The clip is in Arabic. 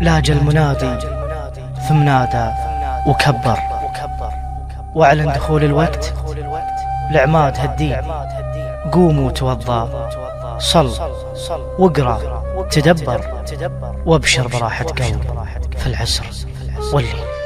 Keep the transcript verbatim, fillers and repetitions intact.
لاج المنادي ثم نادى وكبر وأعلن دخول الوقت لعماد هالدين. قوموا توضى، صل واقرأ تدبر، وابشر براحة قلب في العسر والليل.